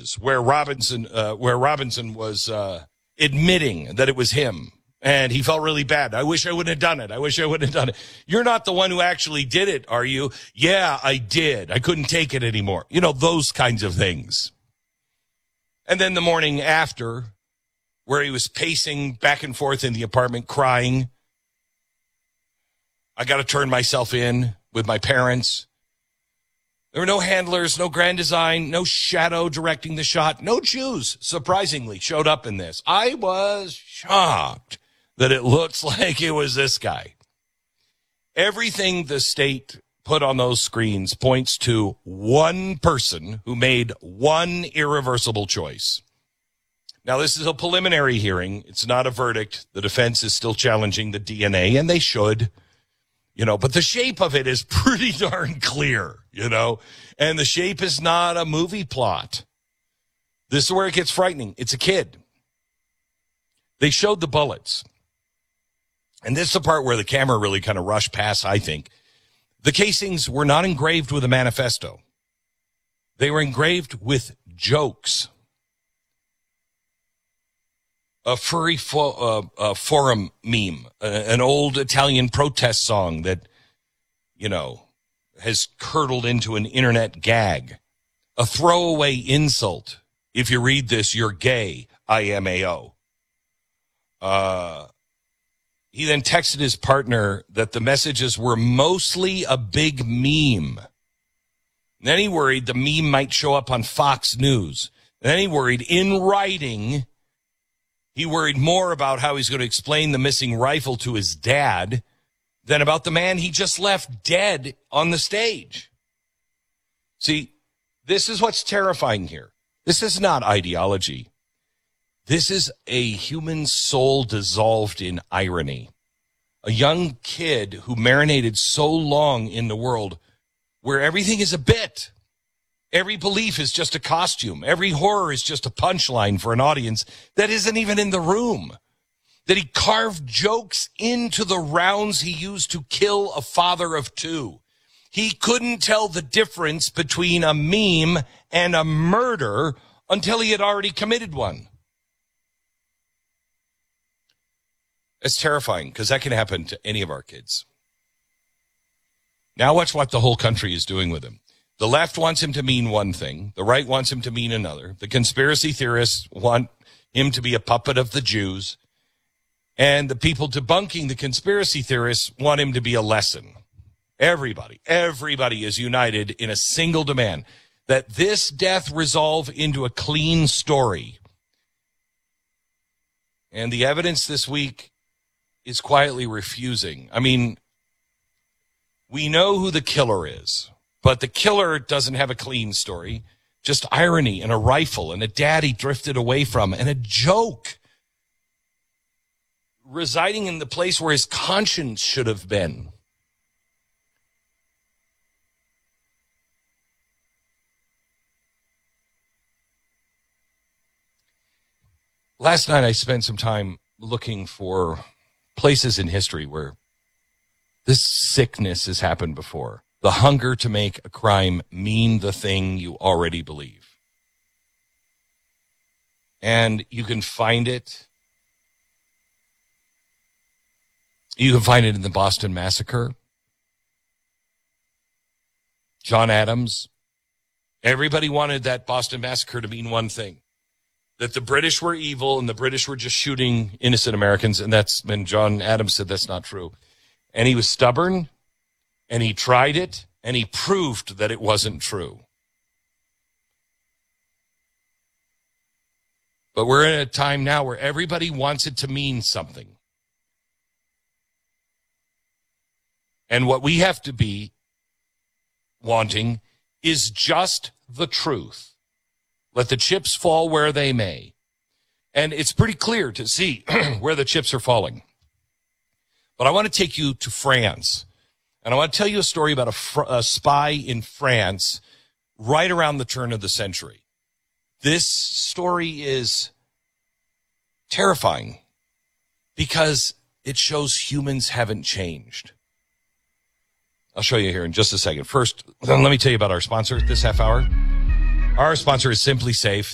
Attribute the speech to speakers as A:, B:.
A: News, where Robinson was admitting that it was him. And he felt really bad. I wish I wouldn't have done it. You're not the one who actually did it, are you? Yeah, I did. I couldn't take it anymore. You know, those kinds of things. And then the morning after, where he was pacing back and forth in the apartment crying, I got to turn myself in with my parents. There were no handlers, no grand design, no shadow directing the shot. No Jews, surprisingly, showed up in this. I was shocked that it looks like it was this guy. Everything the state put on those screens points to one person who made one irreversible choice. Now, this is a preliminary hearing. It's not a verdict. The defense is still challenging the DNA, and they should, but the shape of it is pretty darn clear, and the shape is not a movie plot. This is where it gets frightening. It's a kid. They showed the bullets. And this is the part where the camera really kind of rushed past, I think. The casings were not engraved with a manifesto. They were engraved with jokes. A furry forum meme, an old Italian protest song that, has curdled into an internet gag. A throwaway insult. If you read this, you're gay, IMAO. He then texted his partner that the messages were mostly a big meme. And then he worried the meme might show up on Fox News. And then he worried in writing, he worried more about how he's going to explain the missing rifle to his dad than about the man he just left dead on the stage. See, this is what's terrifying here. This is not ideology. This is a human soul dissolved in irony. A young kid who marinated so long in the world where everything is a bit. Every belief is just a costume. Every horror is just a punchline for an audience that isn't even in the room. That he carved jokes into the rounds he used to kill a father of two. He couldn't tell the difference between a meme and a murder until he had already committed one. It's terrifying because that can happen to any of our kids. Now watch what the whole country is doing with him. The left wants him to mean one thing. The right wants him to mean another. The conspiracy theorists want him to be a puppet of the Jews. And the people debunking the conspiracy theorists want him to be a lesson. Everybody is united in a single demand that this death resolve into a clean story. And the evidence this week is quietly refusing. I mean, we know who the killer is, but the killer doesn't have a clean story. Just irony and a rifle and a dad he drifted away from and a joke residing in the place where his conscience should have been. Last night I spent some time looking for places in history where this sickness has happened before. The hunger to make a crime mean the thing you already believe. And you can find it. You can find it in the Boston Massacre. John Adams. Everybody wanted that Boston Massacre to mean one thing. That the British were evil and the British were just shooting innocent Americans. And that's when John Adams said that's not true. And he was stubborn and he tried it and he proved that it wasn't true. But we're in a time now where everybody wants it to mean something. And what we have to be wanting is just the truth. Let the chips fall where they may. And it's pretty clear to see where the chips are falling. But I want to take you to France. And I want to tell you a story about a spy in France right around the turn of the century. This story is terrifying because it shows humans haven't changed. I'll show you here in just a second. First, let me tell you about our sponsor this half hour. Our sponsor is Simply Safe.